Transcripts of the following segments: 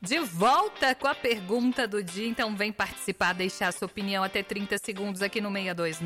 De volta com a pergunta do dia, então vem participar, deixar sua opinião até 30 segundos aqui no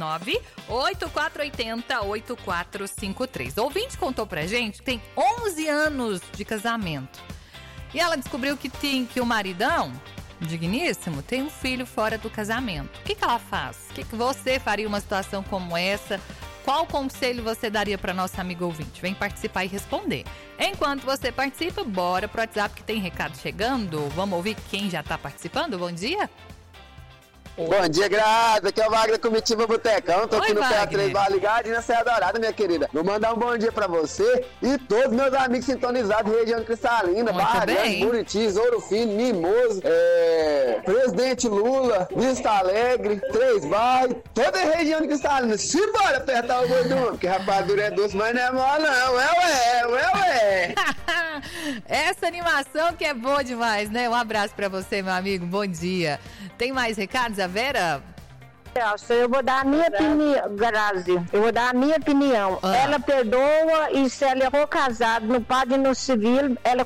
629-8480-8453. O ouvinte contou pra gente que tem 11 anos de casamento. E ela descobriu que o maridão, digníssimo, tem um filho fora do casamento. O que ela faz? O que você faria uma situação como essa? Qual conselho você daria para nossa amiga ouvinte? Vem participar e responder. Enquanto você participa, bora pro WhatsApp que tem recado chegando. Vamos ouvir quem já tá participando? Bom dia. Bom dia, Grazi. Aqui é o Wagner Comitiva Botecão. Tô aqui no PA3 Bar Ligado e na Serra Dourada, minha querida. Vou mandar um bom dia pra você e todos meus amigos sintonizados, região cristalina, Barra Grande, Buriti, Ouro Fino, Mimoso, Presidente Lula, Vista Alegre, Três Bairros, toda a região cristalina. Simbora apertar o gordão, porque rapadura é doce, mas não é mole não. Ué. Essa animação que é boa demais, né? Um abraço pra você, meu amigo. Bom dia. Tem mais recados, a Vera? Eu vou dar a minha opinião, Grazi. Eu vou dar a minha opinião. Ela perdoa e se ela errou casado no padre e no civil, ela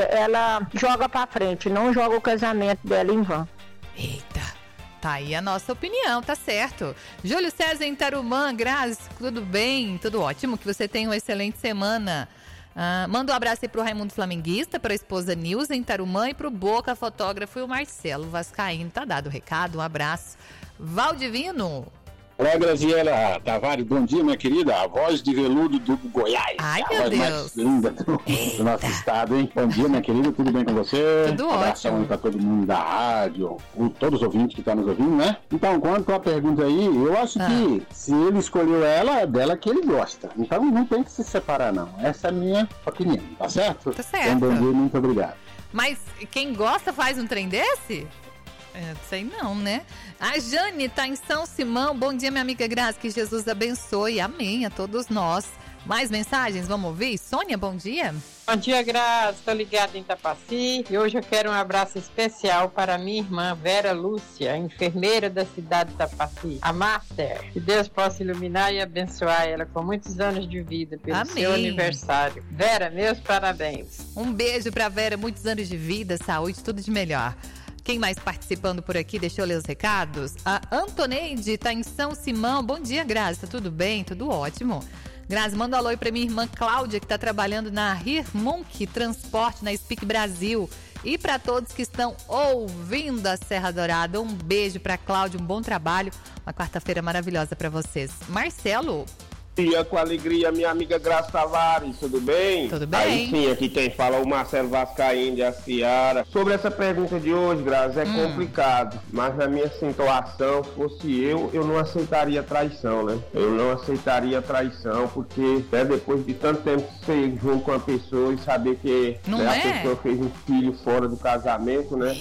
joga pra frente, não joga o casamento dela em vão. Eita, tá aí a nossa opinião, tá certo. Júlio César em Tarumã, Grazi, tudo bem? Tudo ótimo, que você tenha uma excelente semana. Manda um abraço aí pro Raimundo Flamenguista, pra esposa Nilza em Tarumã e pro Boca, fotógrafo, e o Marcelo Vascaíno. Tá dado o recado, um abraço. Valdivino. Olá, Graziela Tavares, bom dia, minha querida. A voz de veludo do Goiás. Ai, a meu voz Deus. mais linda do nosso estado, hein? Bom dia, minha querida, tudo bem com você? Tudo Abração ótimo. para todo mundo da rádio, todos os ouvintes que estão nos ouvindo, né? Então, quanto à pergunta aí, eu acho que se ele escolheu ela, é dela que ele gosta. Então, não tem que se separar, não. Essa é a minha opinião, tá certo? Tá certo. Então, bom dia, muito obrigado. Mas quem gosta faz um trem desse? Sei não, né? A Jane tá em São Simão. Bom dia, minha amiga Grazi, que Jesus abençoe. Amém a todos nós. Mais mensagens, vamos ouvir? Sônia, bom dia. Bom dia, Grazi. Estou ligada em Tapaci e hoje eu quero um abraço especial para minha irmã Vera Lúcia, enfermeira da cidade de Tapaci, a Master. Que Deus possa iluminar e abençoar ela com muitos anos de vida pelo Amém. seu aniversário. Vera, meus parabéns. Um beijo pra Vera, muitos anos de vida, saúde, tudo de melhor. Quem mais participando por aqui? Deixa eu ler os recados. A Antoneide tá em São Simão. Bom dia, Grazi. Tá tudo bem? Tudo ótimo. Grazi, manda um alô aí pra minha irmã Cláudia, que tá trabalhando na Hirmunk Transporte, na Speak Brasil. E para todos que estão ouvindo a Serra Dourada, um beijo pra Cláudia, um bom trabalho. Uma quarta-feira maravilhosa pra vocês. Marcelo. Dia com alegria, minha amiga Graça Tavares, tudo bem? Tudo bem. Aí sim, aqui quem fala é o Marcelo Vascaíno de Aciara. Sobre essa pergunta de hoje, Graça, é complicado, mas na minha situação, fosse eu não aceitaria traição, né? Eu não aceitaria traição, porque depois de tanto tempo ser junto com a pessoa e saber que a pessoa fez um filho fora do casamento, né?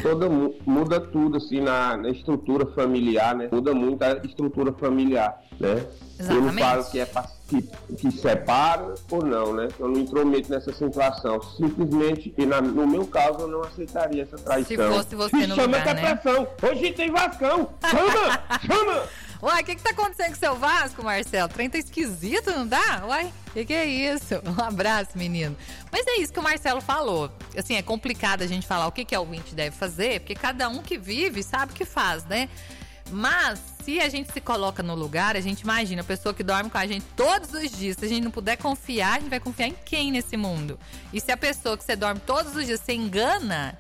Muda tudo, assim, na estrutura familiar, né? Muda muito a estrutura familiar, né? Exatamente. Eu não falo que é que separa ou não, né? Eu não intrometo nessa situação. Simplesmente, no meu caso, eu não aceitaria essa traição. Se fosse você no lugar, né? Pressão. Hoje tem Vascão. Chama! Uai, o que tá acontecendo com o seu Vasco, Marcelo? O trem tá esquisito, não dá? Uai, que é isso? Um abraço, menino. Mas é isso que o Marcelo falou. Assim, é complicado a gente falar o que o ouvinte deve fazer, porque cada um que vive sabe o que faz, né? Mas, se a gente se coloca no lugar, a gente imagina a pessoa que dorme com a gente todos os dias. Se a gente não puder confiar, a gente vai confiar em quem nesse mundo? E se a pessoa que você dorme todos os dias você engana...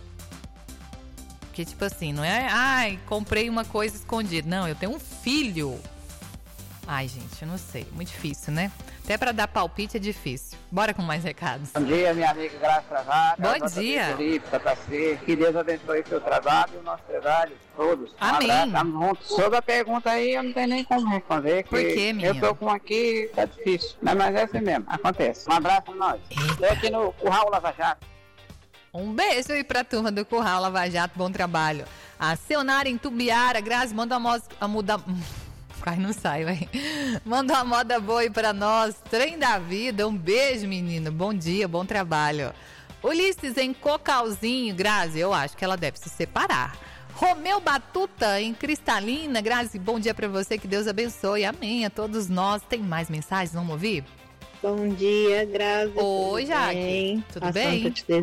Porque, tipo assim, não é... Ai, comprei uma coisa escondida. Não, eu tenho um filho. Ai, gente, eu não sei. Muito difícil, né? Até pra dar palpite é difícil. Bora com mais recados. Bom dia, minha amiga Graça Travada. Bom dia. Que Deus abençoe o seu trabalho e o nosso trabalho, todos. Amém. Tamo juntos. Sobre a pergunta aí, eu não tenho nem como responder. Por quê, menino? Eu tô com aqui, tá difícil. Mas é assim mesmo, acontece. Um abraço pra nós. Tô aqui no Curral Lava Jato. Um beijo aí pra turma do Curral Lava Jato, bom trabalho. A Seonara em Tubiara, Grazi, manda a muda... Ai, não sai, vai. Manda uma moda boa aí pra nós. Trem da vida, um beijo, menino. Bom dia, bom trabalho. Ulisses em Cocalzinho, Grazi, eu acho que ela deve se separar. Romeu Batuta em Cristalina, Grazi, bom dia pra você, que Deus abençoe. Amém a todos nós. Tem mais mensagens? Vamos ouvir? Bom dia, Grazi. Oi, Jaque. Tudo bem? Te